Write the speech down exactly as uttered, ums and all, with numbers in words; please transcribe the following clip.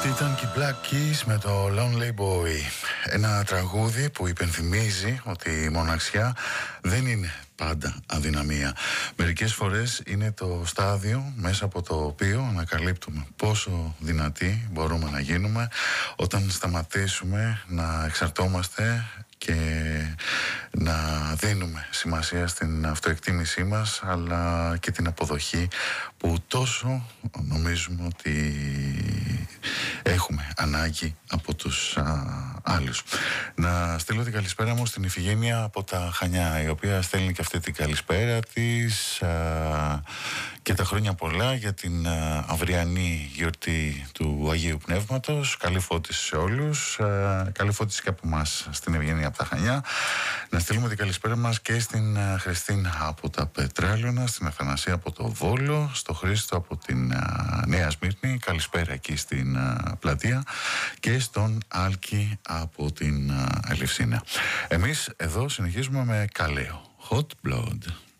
Ήταν και οι Black Keys με το Lonely Boy. Ένα τραγούδι που υπενθυμίζει ότι η μοναξιά δεν είναι πάντα αδυναμία. Μερικές φορές είναι το στάδιο μέσα από το οποίο ανακαλύπτουμε πόσο δυνατοί μπορούμε να γίνουμε όταν σταματήσουμε να εξαρτώμαστε και να δίνουμε σημασία στην αυτοεκτίμησή μας, αλλά και την αποδοχή που τόσο νομίζουμε ότι έχουμε ανάγκη από τους α, άλλους. Να στείλω την καλησπέρα μου στην Ιφηγένεια από τα Χανιά, η οποία στέλνει και αυτή την καλησπέρα της α, και τα χρόνια πολλά για την α, αυριανή γιορτή του Αγίου Πνεύματος. Καλή φώτιση σε όλους, α, καλή φώτιση και από εμάς στην Ευγενία από τα Χανιά. Να στείλουμε την καλησπέρα μας και στην α, Χριστίνα από τα Πετράλαιονα, στην Αθανασία από το Βόλο, στο Χρήστο από την α, Νέα Σμύρνη, καλησπέρα εκεί στην α, Πλατεία, και στον Άλκη από την α, Ελευσίνα. Εμείς εδώ συνεχίζουμε με Καλέο, Hot Blood.